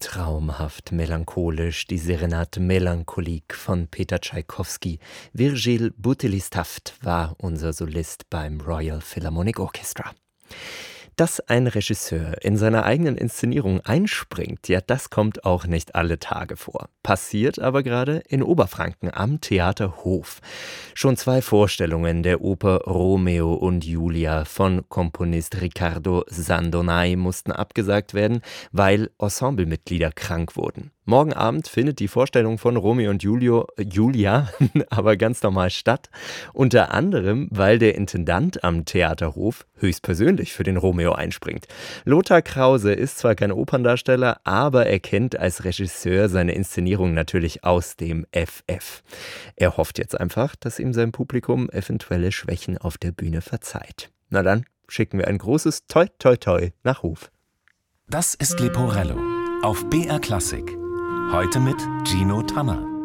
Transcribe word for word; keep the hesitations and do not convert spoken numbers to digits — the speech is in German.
Traumhaft melancholisch, die Serenade Melancholique von Peter Tschaikowski. Virgil Boutelis-Taft war unser Solist beim Royal Philharmonic Orchestra. Dass ein Regisseur in seiner eigenen Inszenierung einspringt, ja, das kommt auch nicht alle Tage vor. Passiert aber gerade in Oberfranken am Theater Hof. Schon zwei Vorstellungen der Oper Romeo und Julia von Komponist Riccardo Sandonai mussten abgesagt werden, weil Ensemblemitglieder krank wurden. Morgen Abend findet die Vorstellung von Romeo und Julio, Julia aber ganz normal statt. Unter anderem, weil der Intendant am Theaterhof höchstpersönlich für den Romeo einspringt. Lothar Krause ist zwar kein Operndarsteller, aber er kennt als Regisseur seine Inszenierung natürlich aus dem F F. Er hofft jetzt einfach, dass ihm sein Publikum eventuelle Schwächen auf der Bühne verzeiht. Na dann schicken wir ein großes Toi Toi Toi nach Hof. Das ist Leporello auf B R Klassik. Heute mit Gino Tanner.